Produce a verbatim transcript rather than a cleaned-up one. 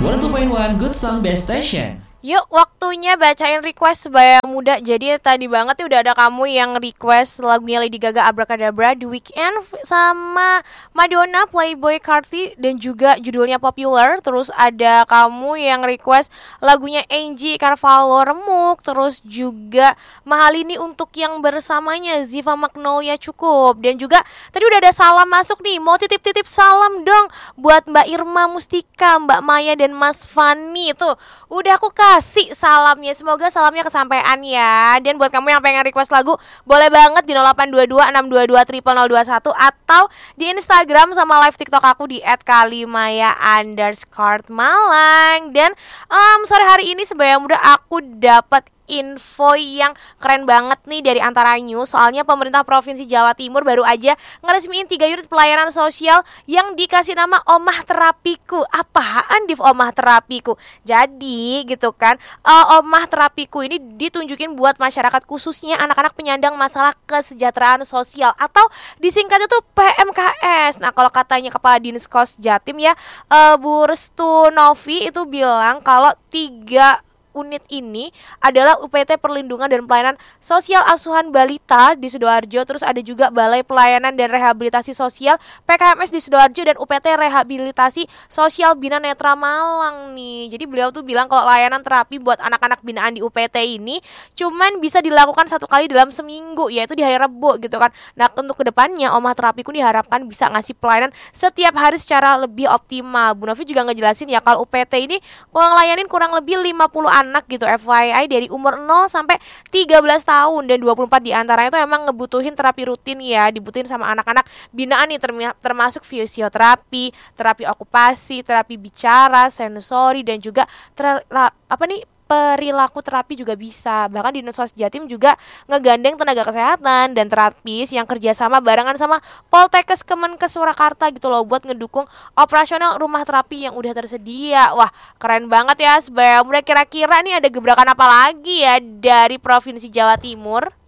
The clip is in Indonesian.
seratus dua koma satu Good Song Best Station. Yuk, waktunya bacain request sebaya muda. Jadi tadi banget nih udah ada kamu yang request lagunya Lady Gaga Abracadabra, The Weeknd sama Madonna Playboy Carti dan juga judulnya Popular. Terus ada kamu yang request lagunya Angie Carvalho Remuk. Terus juga Mahalini untuk yang bersamanya Ziva Magnolia Cukup. Dan juga tadi udah ada salam masuk nih. Mau titip-titip salam dong buat Mbak Irma Mustika, Mbak Maya dan Mas Fani. Tuh, udah aku kasih salamnya, semoga salamnya kesampaian ya. Dan buat kamu yang pengen request lagu, boleh banget di nol delapan dua dua enam dua dua nol nol nol dua satu atau di Instagram sama live TikTok aku di et kalimaya underscore malang. Dan um, sore hari ini sebaya muda aku dapat info yang keren banget nih dari Antara News. Soalnya pemerintah Provinsi Jawa Timur baru aja ngeresmiin tiga unit pelayanan sosial yang dikasih nama Omah Terapiku. Apaan Div Omah Terapiku? Jadi gitu kan, uh, Omah Terapiku ini ditunjukin buat masyarakat, khususnya anak-anak penyandang masalah kesejahteraan sosial atau disingkatnya tuh P M K S. Nah, kalau katanya Kepala Dinskos Jatim ya, uh, Bu Restu Novi itu bilang kalau tiga unit ini adalah U P T Perlindungan dan Pelayanan Sosial Asuhan Balita di Sidoarjo. Terus ada juga Balai Pelayanan dan Rehabilitasi Sosial P K M S di Sidoarjo dan U P T Rehabilitasi Sosial Bina Netra Malang nih. Jadi beliau tuh bilang kalau layanan terapi buat anak-anak binaan di U P T ini cuman bisa dilakukan satu kali dalam seminggu, yaitu di hari Rebo gitu kan. Nah, untuk kedepannya Omah Terapiku diharapkan bisa ngasih pelayanan setiap hari secara lebih optimal. Bu Novi juga ngejelasin ya kalau U P T ini ngelayanin kurang lebih lima puluh anak gitu, F Y I dari umur nol sampai tiga belas tahun, dan dua puluh empat di antaranya itu emang ngebutuhin terapi rutin ya, dibutuhin sama anak-anak binaan nih, termasuk fisioterapi, terapi okupasi, terapi bicara, sensori, dan juga ter, apa nih perilaku terapi juga bisa. Bahkan di Dinsos Jatim juga ngegandeng tenaga kesehatan dan terapis yang kerjasama barengan sama Poltekkes Kemenkes Surakarta gitu loh, buat ngedukung operasional rumah terapi yang udah tersedia. Wah, keren banget ya sebaya muda. Kira-kira nih ada gebrakan apa lagi ya dari Provinsi Jawa Timur?